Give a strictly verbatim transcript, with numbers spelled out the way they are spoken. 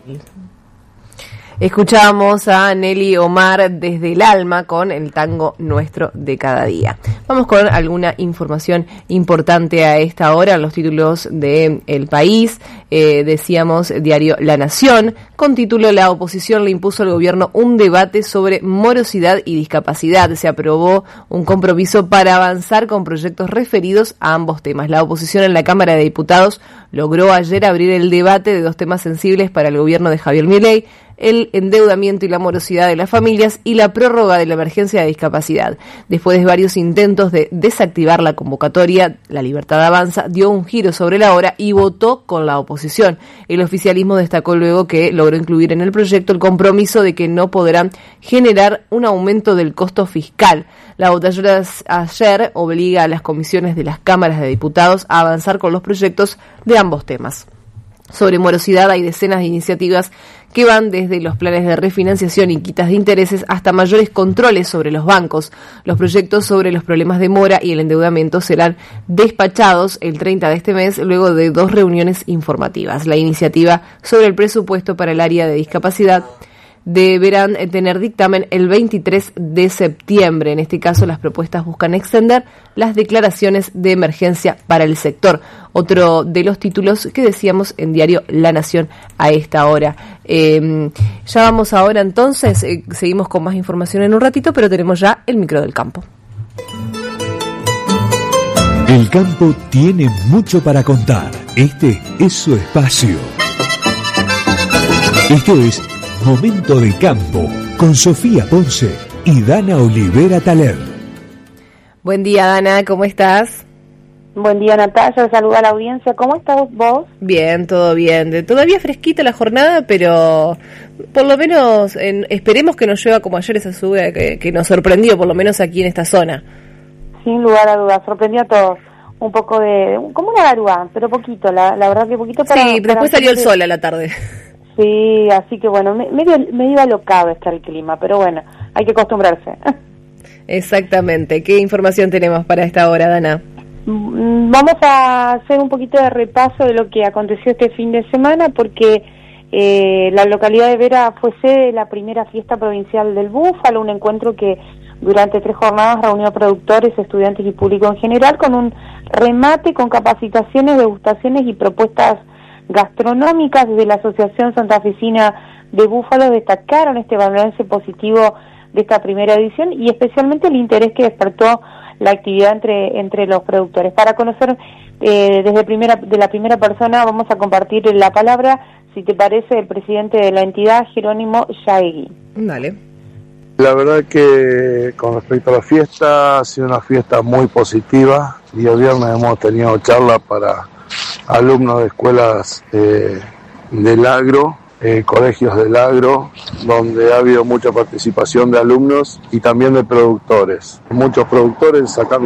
Escuchábamos a Nelly Omar desde el alma con el tango nuestro de cada día. Vamos con alguna información importante a esta hora, los títulos de El País. Eh, decíamos diario La Nación, con título La oposición le impuso al gobierno un debate sobre morosidad y discapacidad. Se aprobó un compromiso para avanzar con proyectos referidos a ambos temas. La oposición en la Cámara de Diputados logró ayer abrir el debate de dos temas sensibles para el gobierno de Javier Milei: el endeudamiento y la morosidad de las familias y la prórroga de la emergencia de discapacidad. Después de varios intentos de desactivar la convocatoria, La Libertad Avanza dio un giro sobre la hora y votó con la oposición. El oficialismo destacó luego que logró incluir en el proyecto el compromiso de que no podrán generar un aumento del costo fiscal. La votación ayer obliga a las comisiones de las cámaras de diputados a avanzar con los proyectos de ambos temas. Sobre morosidad hay decenas de iniciativas que van desde los planes de refinanciación y quitas de intereses hasta mayores controles sobre los bancos. Los proyectos sobre los problemas de mora y el endeudamiento serán despachados el treinta de este mes luego de dos reuniones informativas. La iniciativa sobre el presupuesto para el área de discapacidad deberán tener dictamen el veintitrés de septiembre. En este caso, las propuestas buscan extender las declaraciones de emergencia para el sector. Otro de los títulos que decíamos en diario La Nación a esta hora. Eh, ya vamos ahora entonces, eh, seguimos con más información en un ratito, pero tenemos ya el micro del campo. El campo tiene mucho para contar. Este es su espacio. Esto es Momento de Campo, con Sofía Ponce y Dana Olivera Taler. Buen día, Dana, ¿cómo estás? Buen día, Natalia, saluda a la audiencia. ¿Cómo estás vos? Bien, todo bien. Todavía fresquita la jornada, pero por lo menos en, esperemos que no llueva como ayer esa lluvia que, que nos sorprendió, por lo menos aquí en esta zona. Sin lugar a dudas, sorprendió a todos. Un poco de, como una garúa, pero poquito, la, la verdad que poquito para... Sí, para después salió el sol a la tarde. Sí, así que bueno, medio, medio alocado está el clima, pero bueno, hay que acostumbrarse. Exactamente. ¿Qué información tenemos para esta hora, Dana? Vamos a hacer un poquito de repaso de lo que aconteció este fin de semana, porque eh, la localidad de Vera fue sede de la primera fiesta provincial del Búfalo, un encuentro que durante tres jornadas reunió a productores, estudiantes y público en general, con un remate con capacitaciones, degustaciones y propuestas gastronómicas. Desde la Asociación Santafesina de Búfalos destacaron este balance positivo de esta primera edición y especialmente el interés que despertó la actividad entre entre los productores. Para conocer eh, desde primera de la primera persona vamos a compartir la palabra, si te parece, el presidente de la entidad, Jerónimo Yaegui. Dale. La verdad que con respecto a la fiesta, ha sido una fiesta muy positiva. Y el viernes hemos tenido charlas para alumnos de escuelas eh, del agro, eh, colegios del agro, donde ha habido mucha participación de alumnos y también de productores. Muchos productores sacando